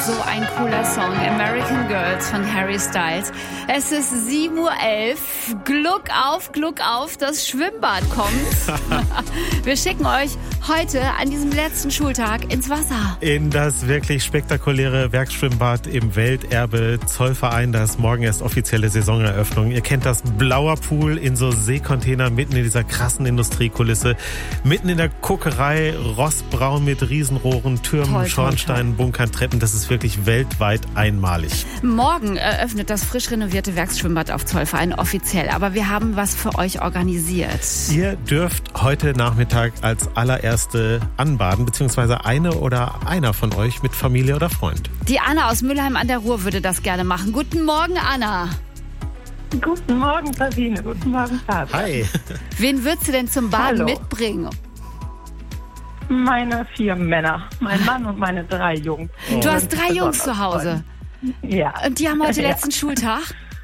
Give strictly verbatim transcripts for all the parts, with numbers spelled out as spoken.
so ein cooler Song. American Girls von Harry Styles. Es ist sieben Uhr elf. Gluck auf, Gluck auf, das Schwimmbad kommt. Wir schicken euch heute an diesem letzten Schultag ins Wasser. In das wirklich spektakuläre Werksschwimmbad im Welterbe Zollverein. Da ist morgen erst offizielle Saisoneröffnung. Ihr kennt das, blauer Pool in so Seekontainer mitten in dieser krassen Industriekulisse. Mitten in der Kokerei, rostbraun mit Riesenrohren, Türmen, toll, Schornsteinen, toll, toll. Bunkern, Treppen. Das ist wirklich weltweit einmalig. Morgen eröffnet das frisch renovierte Werksschwimmbad auf Zollverein offiziell. Aber wir haben was für euch organisiert. Ihr dürft heute Nachmittag als allererste anbaden, beziehungsweise eine oder einer von euch mit Familie oder Freund. Die Anna aus Mülheim an der Ruhr würde das gerne machen. Guten Morgen, Anna. Guten Morgen, Sabine. Guten Morgen, Fabian. Hi. Wen würdest du denn zum Baden Hallo. mitbringen? Meine vier Männer, mein Mann und meine drei Jungs. Oh. Du hast drei Jungs zu Hause? Ja. Und die haben heute ja. letzten Schultag?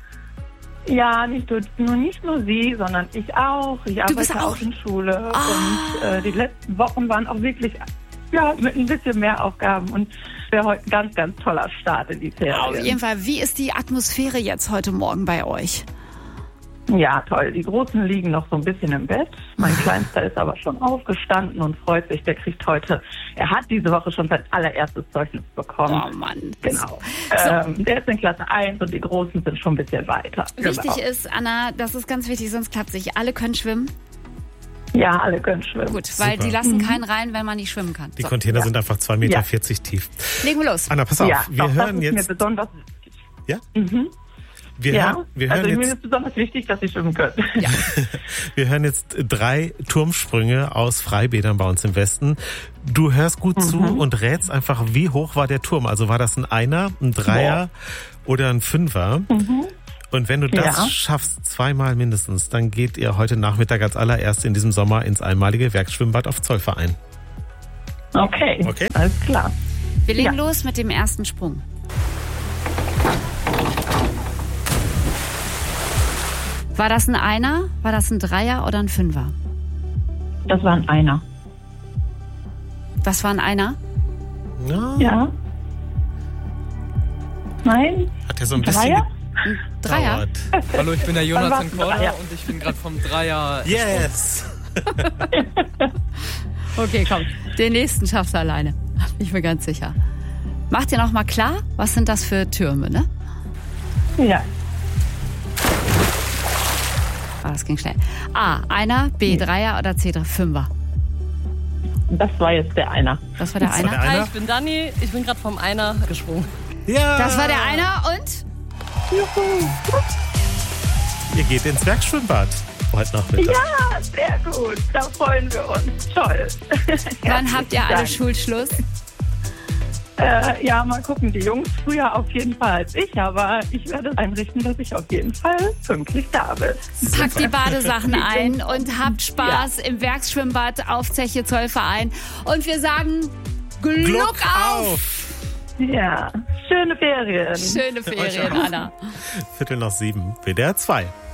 Ja, nicht nur, nicht nur sie, sondern ich auch. Ich arbeite bist auch auch in Schule. Ah. Und äh, die letzten Wochen waren auch wirklich ja, mit ein bisschen mehr Aufgaben. Und wäre heute ein ganz, ganz toller Start in die Ferien. Auf jeden Fall. Wie ist die Atmosphäre jetzt heute Morgen bei euch? Ja, toll. Die Großen liegen noch so ein bisschen im Bett. Mein Kleinster ist aber schon aufgestanden und freut sich. Der kriegt heute, er hat diese Woche schon sein allererstes Zeugnis bekommen. Oh Mann. Genau. So. Ähm, der ist in Klasse eins und die Großen sind schon ein bisschen weiter. Wichtig genau. ist, Anna, das ist ganz wichtig, sonst klappt es nicht. Alle können schwimmen? Ja, alle können schwimmen. Gut, weil Super. die lassen keinen rein, wenn man nicht schwimmen kann. Die So. Container Ja. sind einfach zwei Meter Ja. vierzig tief. Legen wir los. Anna, pass auf. Ja, wir doch, hören das ist jetzt. mir besonders wichtig. Ja? Mhm. Wir Ja, hören, wir hören also mir jetzt. ist besonders wichtig, dass sie schwimmen können. Ja. Wir hören jetzt drei Turmsprünge aus Freibädern bei uns im Westen. Du hörst gut mhm. zu und rätst einfach, wie hoch war der Turm? Also war das ein Einer, ein Dreier Boah. oder ein Fünfer? Mhm. Und wenn du das ja. schaffst, zweimal mindestens, dann geht ihr heute Nachmittag als allererst in diesem Sommer ins einmalige Werksschwimmbad auf Zollverein. Okay, okay, alles klar. Wir legen ja. los mit dem ersten Sprung. War das ein Einer, war das ein Dreier oder ein Fünfer? Das war ein Einer. Das war ein Einer? Ja. Ja. Nein? Hat er so ein bisschen Dreier? Ein Dreier? Hallo, ich bin der Jonathan Korder Dreier? und ich bin gerade vom Dreier. Yes! Okay, komm. Den nächsten schaffst du alleine. Ich bin ganz sicher. Mach dir noch mal klar, was sind das für Türme, ne? Ja. Ah, das ging schnell. A, Einer, B, Dreier oder C, Fünfer? Das war jetzt der Einer. Das war der Das Einer? war der Einer? Hi, ich bin Dani. Ich bin gerade vom Einer gesprungen. Ja! Das war der Einer und? Juhu. Ihr geht ins Werksschwimmbad heute Nachmittag. Ja, sehr gut. Da freuen wir uns. Toll. Wann habt ihr alle Dank. Schulschluss? Äh, ja, mal gucken. Die Jungs früher auf jeden Fall als ich, aber ich werde es einrichten, dass ich auf jeden Fall pünktlich da bin. Packt die Badesachen ein und habt Spaß ja. im Werksschwimmbad auf Zeche Zollverein. Und wir sagen Gluck, Gluck auf! auf! Ja, schöne Ferien. Schöne Ferien, Anna. Viertel nach sieben, W D R zwei.